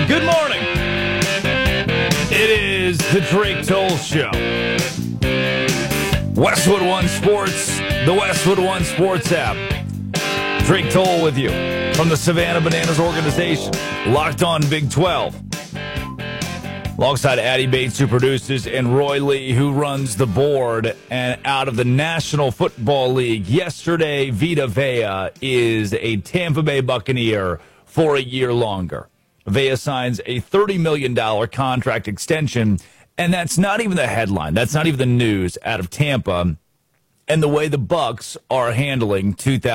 Good morning. It is the Drake Toll Show. Westwood One Sports, the Westwood One Sports app. Drake Toll with you from the Savannah Bananas organization. Locked on Big 12. Alongside Addie Bates, who produces, and Roy Lee, who runs the board. And out of the National Football League, yesterday, Vita Vea is a Tampa Bay Buccaneer for a year longer. Vea signs a $30 million contract extension, and that's not even the headline. That's not even the news out of Tampa and the way the Bucs are handling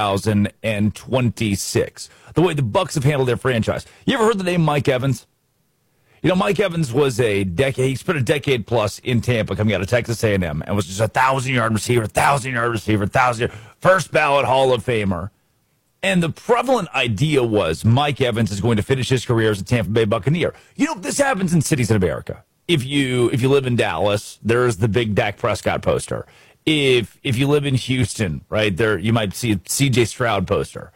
2026. The way the Bucs have handled their franchise. You ever heard the name Mike Evans? You know, Mike Evans was he spent a decade plus in Tampa coming out of Texas A&M and was just a 1,000-yard receiver, 1,000-yard receiver, first ballot Hall of Famer. And the prevalent idea was Mike Evans is going to finish his career as a Tampa Bay Buccaneer. You know, this happens in cities in America. If you live in Dallas, there's the big Dak Prescott poster. If you live in Houston, right there, you might see a C.J. Stroud poster.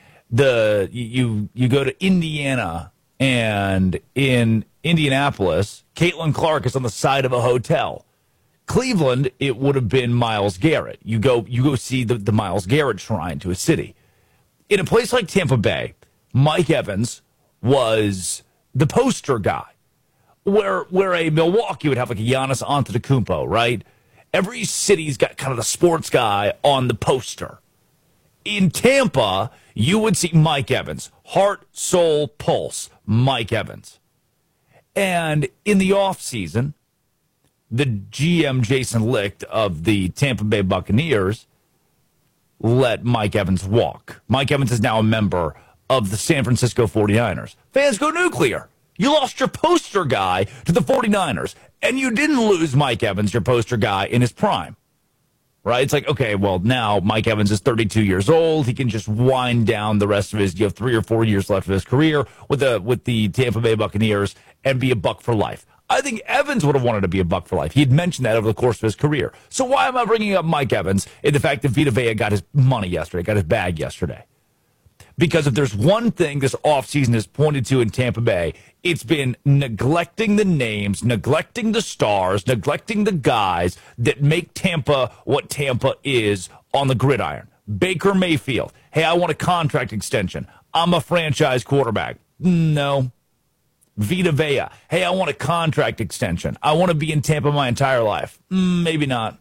You go to Indiana, and in Indianapolis, Caitlin Clark is on the side of a hotel. Cleveland, it would have been Myles Garrett. You go see the Myles Garrett shrine to a city. In a place like Tampa Bay, Mike Evans was the poster guy. Where a Milwaukee would have like a Giannis Antetokounmpo, right? Every city's got kind of the sports guy on the poster. In Tampa, you would see Mike Evans. Heart, soul, pulse, Mike Evans. And in the offseason, the GM, Jason Licht, of the Tampa Bay Buccaneers, let Mike Evans walk. Mike Evans is now a member of the San Francisco 49ers. Fans go nuclear. You lost your poster guy to the 49ers, and you didn't lose Mike Evans, your poster guy, in his prime. Right? It's like, okay, well, now Mike Evans is 32 years old. He can just wind down the rest of his 3 or 4 years left of his career with the Tampa Bay Buccaneers and be a Buck for life. I think Evans would have wanted to be a Buck for life. He had mentioned that over the course of his career. So why am I bringing up Mike Evans in the fact that Vita Vea got his money yesterday, got his bag yesterday? Because if there's one thing this offseason has pointed to in Tampa Bay, it's been neglecting the names, neglecting the stars, neglecting the guys that make Tampa what Tampa is on the gridiron. Baker Mayfield. Hey, I want a contract extension. I'm a franchise quarterback. No. Vita Vea. Hey, I want a contract extension. I want to be in Tampa my entire life. Maybe not.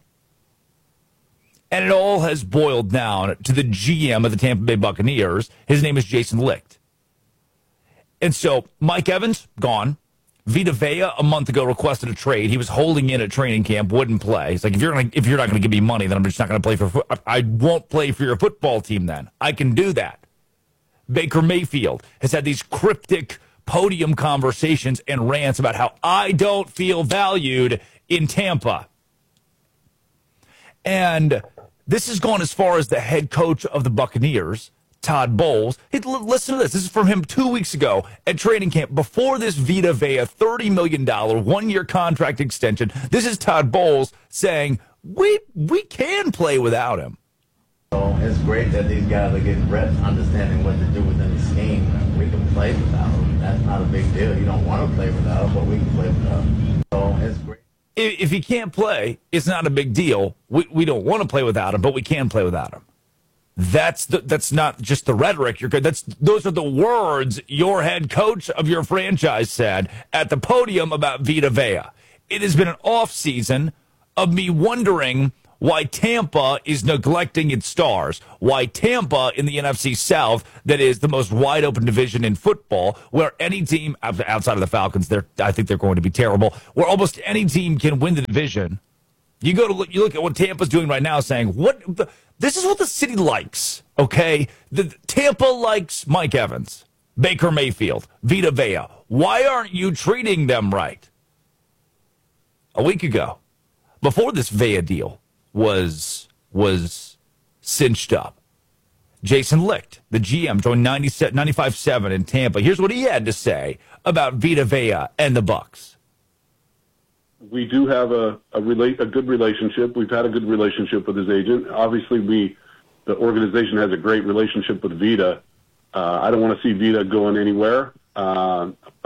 And it all has boiled down to the GM of the Tampa Bay Buccaneers. His name is Jason Licht. And so Mike Evans, gone. Vita Vea, a month ago, requested a trade. He was holding in at training camp, wouldn't play. He's like, if you're not going to give me money, then I'm just not going to play I won't play for your football team then. I can do that. Baker Mayfield has had these cryptic podium conversations and rants about how I don't feel valued in Tampa. And this has gone as far as the head coach of the Buccaneers, Todd Bowles. Hey, listen to this. This is from him 2 weeks ago at training camp before this Vita Vea $30 million one-year contract extension. This is Todd Bowles saying, we can play without him. So it's great that these guys are getting reps, understanding what to do within the scheme. We can play without them. That's not a big deal. You don't want to play without them, but we can play without them. So it's great. If he can't play, it's not a big deal. We don't want to play without him, but we can play without him. That's not just the rhetoric. Those are the words your head coach of your franchise said at the podium about Vita Vea. It has been an off season of me wondering why Tampa is neglecting its stars, why Tampa in the NFC South, that is the most wide-open division in football, where any team, outside of the Falcons, I think they're going to be terrible, where almost any team can win the division. You look at what Tampa's doing right now, saying, this is what the city likes, okay? Tampa likes Mike Evans, Baker Mayfield, Vita Vea. Why aren't you treating them right? A week ago, before this Vea deal was cinched up, Jason Licht, the GM, joined 95.7 in Tampa. Here's what he had to say about Vita Vea and the Bucs. We do have a good relationship. We've had a good relationship with his agent. Obviously, the organization has a great relationship with Vita. I don't want to see Vita going anywhere. I'm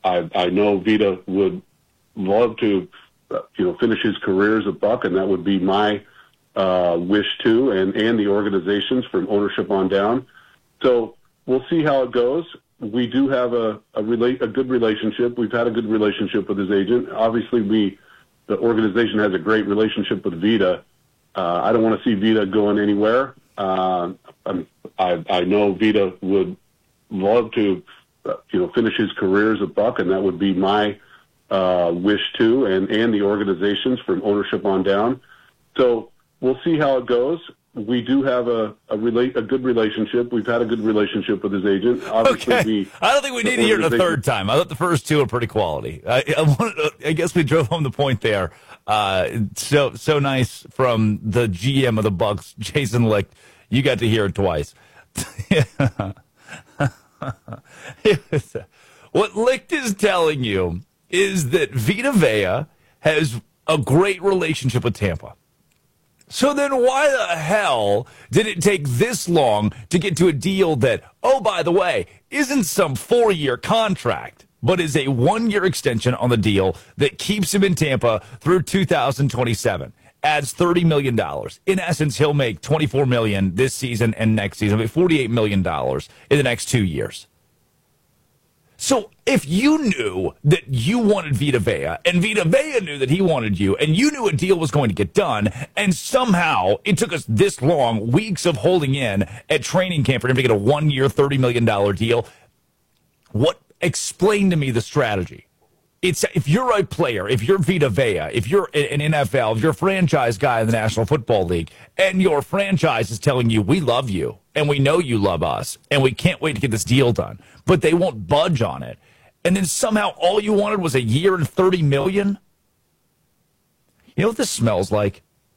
I know Vita would love to, finish his career as a Buck, and that would be my wish too, and the organization's from ownership on down. So we'll see how it goes. We do have a good relationship. We've had a good relationship with his agent. Obviously, the organization has a great relationship with Vita. I don't want to see Vita going anywhere. I know Vita would love to, finish his career as a Buck, and that would be my wish too, and the organization's from ownership on down. So we'll see how it goes. We do have a good relationship. We've had a good relationship with his agent. Obviously, okay. I don't think we need to hear it a third time. I thought the first two are pretty quality. I guess we drove home the point there. So nice from the GM of the Bucks, Jason Licht. You got to hear it twice. What Licht is telling you is that Vita Vea has a great relationship with Tampa. So then why the hell did it take this long to get to a deal that, oh, by the way, isn't some 4-year contract, but is a 1-year extension on the deal that keeps him in Tampa through 2027? Adds $30 million. In essence, he'll make $24 million this season and next season, $48 million in the next 2 years. So if you knew that you wanted Vita Vea, and Vita Vea knew that he wanted you, and you knew a deal was going to get done, and somehow it took us this long, weeks of holding in at training camp for him to get a 1-year, $30 million deal, explain to me the strategy. It's if you're a player, if you're Vita Vea, if you're an NFL, if you're a franchise guy in the National Football League, and your franchise is telling you, we love you, and we know you love us, and we can't wait to get this deal done, but they won't budge on it, and then somehow all you wanted was a year and $30 million? You know what this smells like?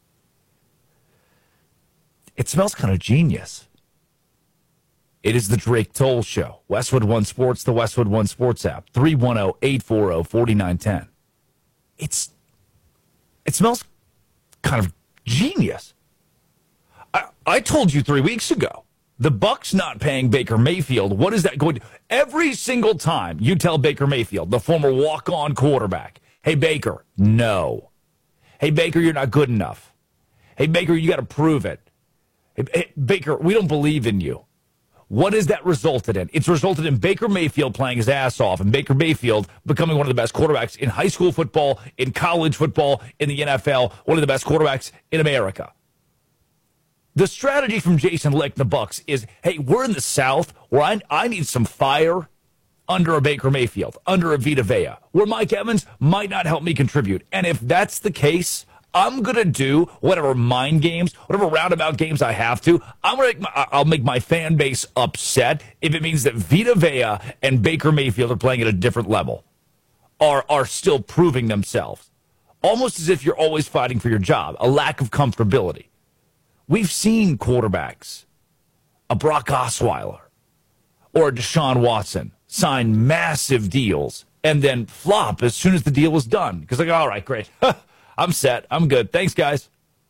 It smells kind of genius. It is the Drake Toll Show. Westwood One Sports, the Westwood One Sports app. 310-840-4910. It smells kind of genius. I told you 3 weeks ago, the Bucks not paying Baker Mayfield, what is that going to do? Every single time you tell Baker Mayfield, the former walk-on quarterback, hey, Baker, no. Hey, Baker, you're not good enough. Hey, Baker, you got to prove it. Hey, Baker, we don't believe in you. What has that resulted in? It's resulted in Baker Mayfield playing his ass off and Baker Mayfield becoming one of the best quarterbacks in high school football, in college football, in the NFL, one of the best quarterbacks in America. The strategy from Jason Licht and the Bucks is, hey, we're in the South where I need some fire under a Baker Mayfield, under a Vita Vea, where Mike Evans might not help me contribute. And if that's the case, I'm going to do whatever mind games, whatever roundabout games I have to. I'll make my fan base upset if it means that Vita Vea and Baker Mayfield are playing at a different level, are still proving themselves. Almost as if you're always fighting for your job, a lack of comfortability. We've seen quarterbacks, a Brock Osweiler or a Deshaun Watson, sign massive deals and then flop as soon as the deal was done. Because like, all right, great. I'm set. I'm good. Thanks, guys.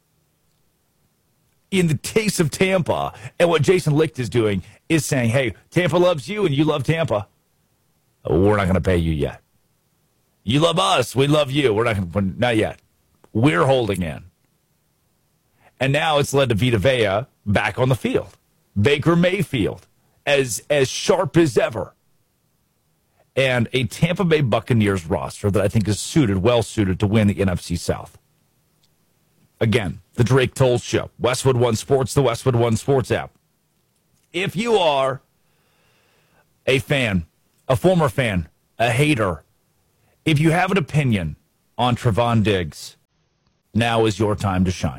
In the case of Tampa, and what Jason Licht is doing is saying, hey, Tampa loves you and you love Tampa. We're not going to pay you yet. You love us. We love you. We're not yet. We're holding in. And now it's led to Vita Vea back on the field. Baker Mayfield as sharp as ever. And a Tampa Bay Buccaneers roster that I think is well suited to win the NFC South. Again, the Drake Toll Show. Westwood One Sports, the Westwood One Sports app. If you are a fan, a former fan, a hater, if you have an opinion on Trevon Diggs, now is your time to shine.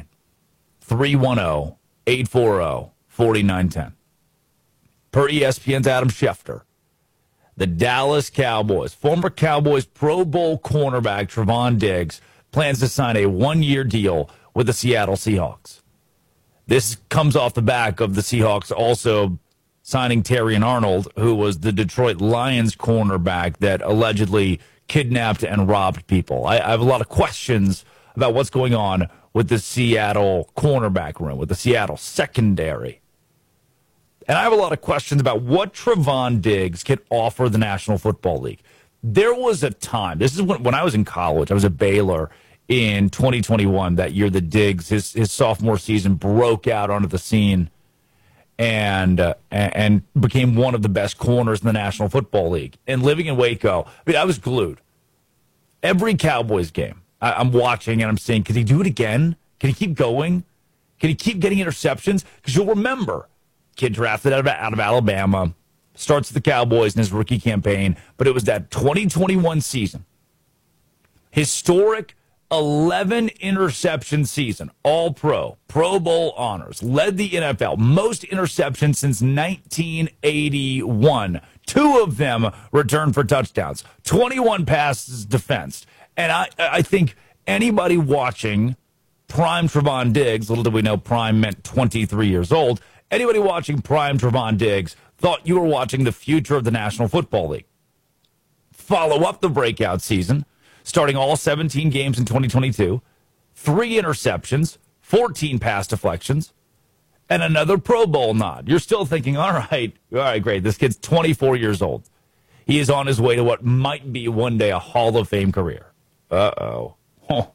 310-840-4910. Per ESPN's Adam Schefter, the Dallas Cowboys, former Cowboys Pro Bowl cornerback Trevon Diggs, plans to sign a 1-year deal with the Seattle Seahawks. This comes off the back of the Seahawks also signing Terrion Arnold, who was the Detroit Lions cornerback that allegedly kidnapped and robbed people. I have a lot of questions about what's going on with the Seattle cornerback room, with the Seattle secondary. And I have a lot of questions about what Trevon Diggs can offer the National Football League. There was a time, this is when I was in college, I was at Baylor in 2021, that year that Diggs, his sophomore season, broke out onto the scene and became one of the best corners in the National Football League. And living in Waco, I was glued. Every Cowboys game, I'm watching and I'm saying, can he do it again? Can he keep going? Can he keep getting interceptions? Because you'll remember, kid drafted out of Alabama, starts the Cowboys in his rookie campaign, but it was that 2021 season. Historic 11 interception season, all pro, Pro Bowl honors, led the NFL, most interceptions since 1981. 2 of them returned for touchdowns, 21 passes defensed. And I think anybody watching prime Trevon Diggs, little did we know prime meant 23 years old, anybody watching prime Trevon Diggs thought you were watching the future of the National Football League. Follow up the breakout season, starting all 17 games in 2022, 3 interceptions, 14 pass deflections, and another Pro Bowl nod. You're still thinking, all right, great. This kid's 24 years old. He is on his way to what might be one day a Hall of Fame career. Uh-oh. Huh.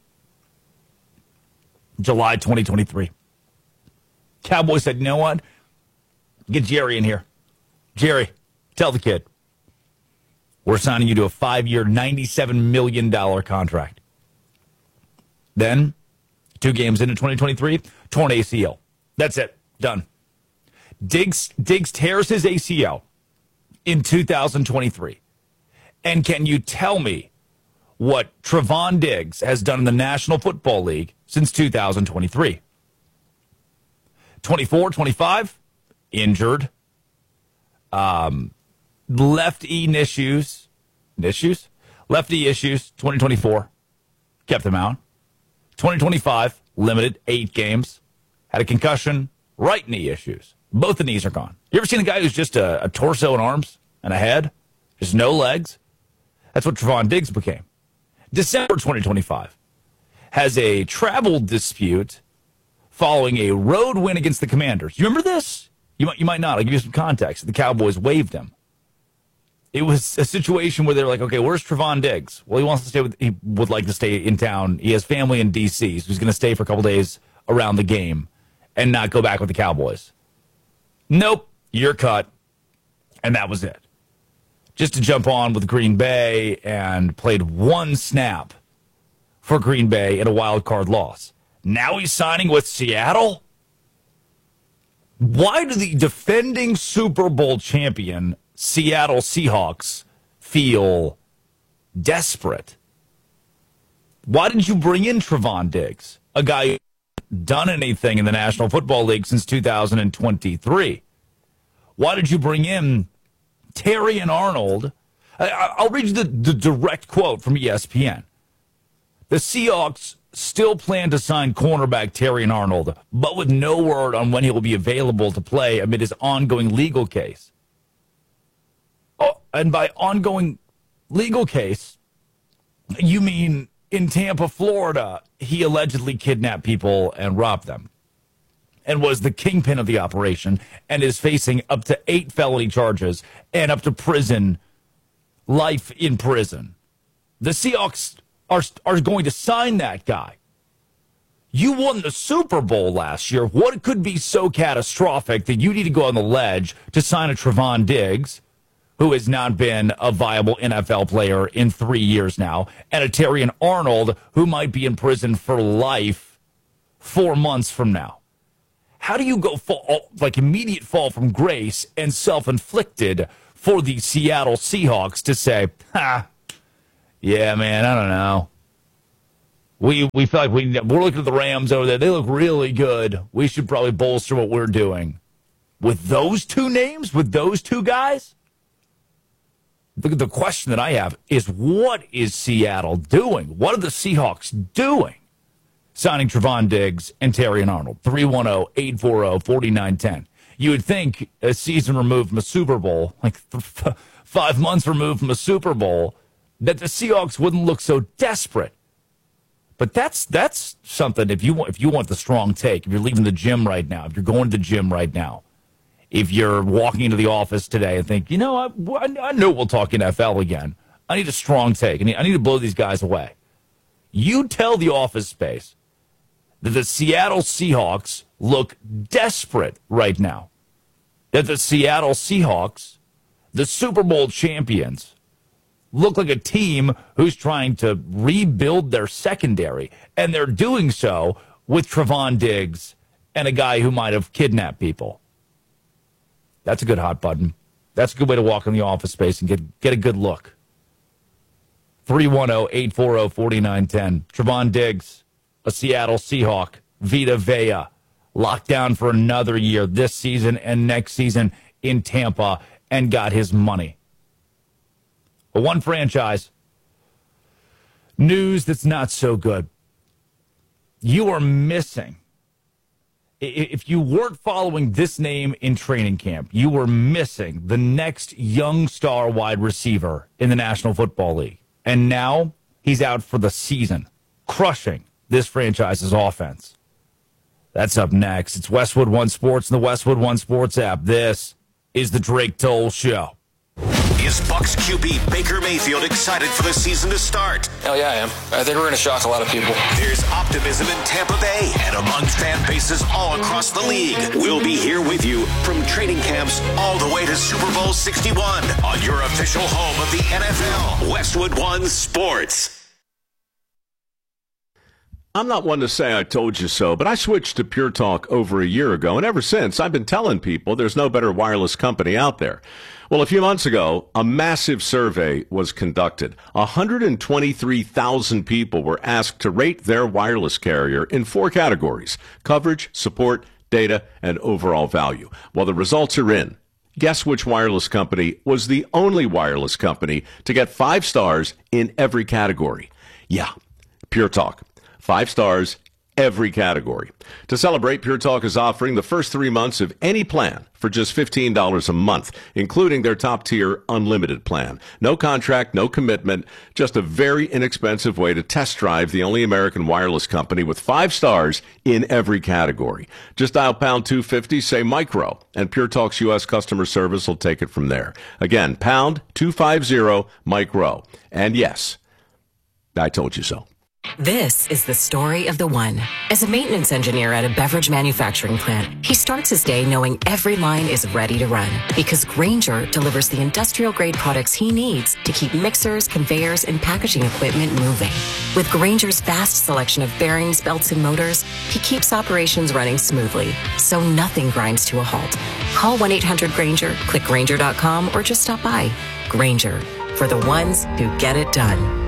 July 2023. Cowboys said, you know what? Get Jerry in here. Jerry, tell the kid, we're signing you to a 5-year, $97 million contract. Then, 2 games into 2023, torn ACL. That's it. Done. Diggs tears his ACL in 2023. And can you tell me what Trevon Diggs has done in the National Football League since 2023? 24, 25, injured. Lefty issues, 2024, kept him out. 2025, limited, 8 games. Had a concussion, right knee issues. Both the knees are gone. You ever seen a guy who's just a torso and arms and a head? Just no legs? That's what Trevon Diggs became. December 2025, has a travel dispute following a road win against the Commanders. You remember this? You might not. I'll give you some context. The Cowboys waived him. It was a situation where they're like, okay, where's Trevon Diggs? Well, he would like to stay in town. He has family in D.C., so he's going to stay for a couple days around the game and not go back with the Cowboys. Nope, you're cut. And that was it. Just to jump on with Green Bay and played 1 snap for Green Bay in a wild card loss. Now he's signing with Seattle? Why do the defending Super Bowl champion Seattle Seahawks feel desperate? Why did you bring in Trevon Diggs, a guy who hasn't done anything in the National Football League since 2023? Why did you bring in Terry and Arnold? I'll read you the direct quote from ESPN. The Seahawks still plan to sign cornerback Terry and Arnold, but with no word on when he will be available to play amid his ongoing legal case. Oh, and by ongoing legal case, you mean in Tampa, Florida, he allegedly kidnapped people and robbed them and was the kingpin of the operation and is facing up to 8 felony charges and up to prison, life in prison. The Seahawks are going to sign that guy. You won the Super Bowl last year. What could be so catastrophic that you need to go on the ledge to sign a Trevon Diggs, who has not been a viable NFL player in 3 years now, and a Terry and Arnold, who might be in prison for life 4 months from now? How do you go immediate fall from grace and self-inflicted for the Seattle Seahawks to say, yeah, man, I don't know. We feel like we're looking at the Rams over there. They look really good. We should probably bolster what we're doing. With those 2 names, with those 2 guys? The question that I have is, what is Seattle doing? What are the Seahawks doing? Signing Trevon Diggs and Terry and Arnold. 310-840-4910. You would think a season removed from a Super Bowl, like 5 months removed from a Super Bowl, that the Seahawks wouldn't look so desperate. But that's something, if you want the strong take, if you're leaving the gym right now, if you're going to the gym right now, if you're walking into the office today and think, I know we'll talk NFL again. I need a strong take. I need to blow these guys away. You tell the Office Space that the Seattle Seahawks look desperate right now. That the Seattle Seahawks, the Super Bowl champions, look like a team who's trying to rebuild their secondary. And they're doing so with Trevon Diggs and a guy who might have kidnapped people. That's a good hot button. That's a good way to walk in the Office Space and get a good look. 310-840-4910. Trevon Diggs, a Seattle Seahawk, Vita Vea, locked down for another year this season and next season in Tampa and got his money. But one franchise, news that's not so good. You are missing. If you weren't following this name in training camp, you were missing the next young star wide receiver in the National Football League. And now he's out for the season, crushing this franchise's offense. That's up next. It's Westwood One Sports and the Westwood One Sports app. This is the Drake Toll Show. Is Bucks QB Baker Mayfield excited for the season to start? Hell yeah, I am. I think we're going to shock a lot of people. There's optimism in Tampa Bay and among fan bases all across the league. We'll be here with you from training camps all the way to Super Bowl 61 on your official home of the NFL, Westwood One Sports. I'm not one to say I told you so, but I switched to Pure Talk over a year ago, and ever since, I've been telling people there's no better wireless company out there. Well, a few months ago, a massive survey was conducted. 123,000 people were asked to rate their wireless carrier in 4 categories: coverage, support, data, and overall value. Well, the results are in. Guess which wireless company was the only wireless company to get 5 stars in every category? Yeah, Pure Talk. 5 stars, every category. To celebrate, Pure Talk is offering the first 3 months of any plan for just $15 a month, including their top-tier unlimited plan. No contract, no commitment, just a very inexpensive way to test drive the only American wireless company with 5 stars in every category. Just dial pound 250, say micro, and Pure Talk's U.S. customer service will take it from there. Again, pound 250, micro. And yes, I told you so. This is the story of the one. As a maintenance engineer at a beverage manufacturing plant, he starts his day knowing every line is ready to run because Grainger delivers the industrial-grade products he needs to keep mixers, conveyors, and packaging equipment moving. With Grainger's vast selection of bearings, belts, and motors, he keeps operations running smoothly, so nothing grinds to a halt. Call 1-800-GRAINGER, click Grainger.com, or just stop by. Grainger, for the ones who get it done.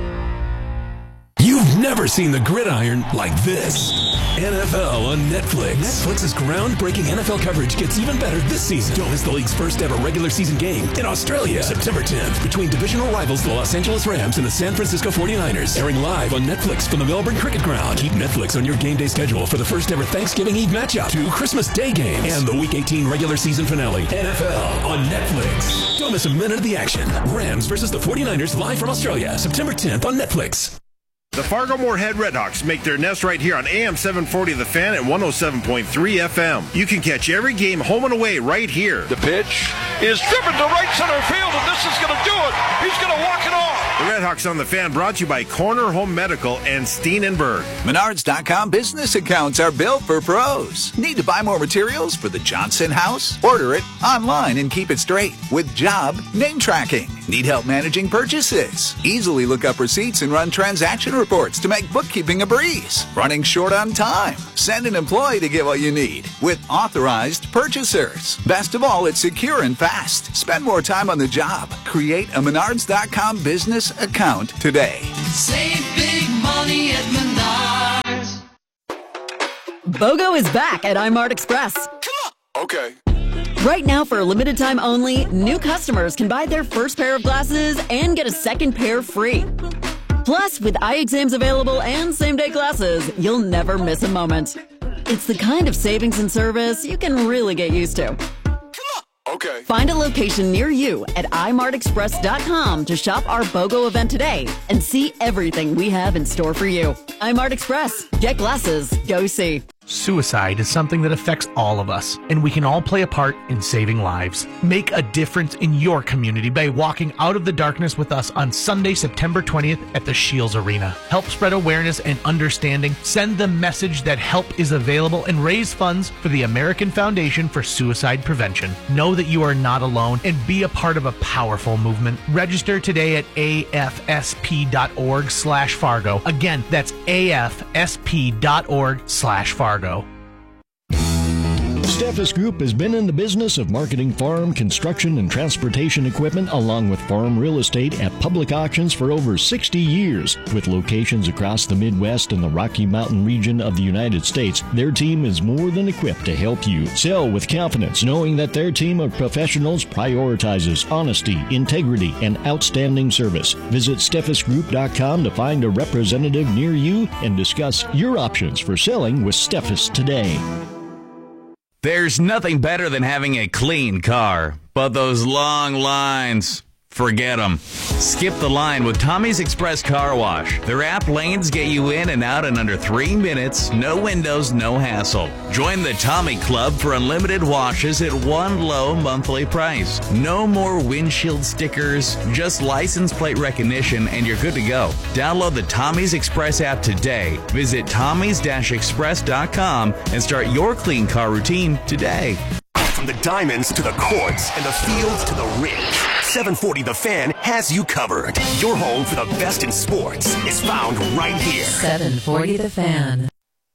You've never seen the gridiron like this. NFL on Netflix. Netflix's groundbreaking NFL coverage gets even better this season. Don't miss the league's first ever regular season game in Australia, September 10th, between divisional rivals the Los Angeles Rams and the San Francisco 49ers. Airing live on Netflix from the Melbourne Cricket Ground. Keep Netflix on your game day schedule for the first ever Thanksgiving Eve matchup, 2 Christmas Day games, and the Week 18 regular season finale. NFL on Netflix. Don't miss a minute of the action. Rams versus the 49ers live from Australia, September 10th on Netflix. The Fargo-Moorhead Redhawks make their nest right here on AM 740 The Fan and 107.3 FM. You can catch every game home and away right here. The pitch is driven to right center field, and this is going to do it. He's going to walk it off. The Redhawks on The Fan brought to you by Corner Home Medical and Steenenberg. Menards.com business accounts are built for pros. Need to buy more materials for the Johnson house? Order it online and keep it straight with job name tracking. Need help managing purchases? Easily look up receipts and run transaction reports to make bookkeeping a breeze. Running short on time? Send an employee to get what you need with authorized purchasers. Best of all, it's secure and fast. Spend more time on the job. Create a Menards.com business account today. Save big money at Menards. BOGO is back at iMart Express. Come on. Okay. Right now, for a limited time only, new customers can buy their first pair of glasses and get a second pair free. Plus, with eye exams available and same-day glasses, you'll never miss a moment. It's the kind of savings and service you can really get used to. Okay. Find a location near you at imartexpress.com to shop our BOGO event today and see everything we have in store for you. iMart Express. Get glasses. Go see. Suicide is something that affects all of us, and we can all play a part in saving lives. Make a difference in your community by walking out of the darkness with us on Sunday, September 20th at the Shields Arena. Help spread awareness and understanding, send the message that help is available, and raise funds for the American Foundation for Suicide Prevention. Know that you are not alone and be a part of a powerful movement. Register today at afsp.org/Fargo. Again, that's afsp.org/Fargo. Steffes Group has been in the business of marketing farm, construction, and transportation equipment along with farm real estate at public auctions for over 60 years. With locations across the Midwest and the Rocky Mountain region of the United States, their team is more than equipped to help you sell with confidence, knowing that their team of professionals prioritizes honesty, integrity, and outstanding service. Visit SteffesGroup.com to find a representative near you and discuss your options for selling with Steffes today. There's nothing better than having a clean car, but those long lines, forget them. Skip the line with Tommy's Express Car Wash. Their app lanes get you in and out in under 3 minutes, no windows, no hassle. Join the Tommy Club for unlimited washes at one low monthly price. No more windshield stickers, just license plate recognition, and you're good to go. Download the Tommy's Express app today. Visit tommys-express.com and start your clean car routine today. From the diamonds to the courts and the fields to the rink, 740 The Fan has you covered. Your home for the best in sports is found right here. 740 The Fan.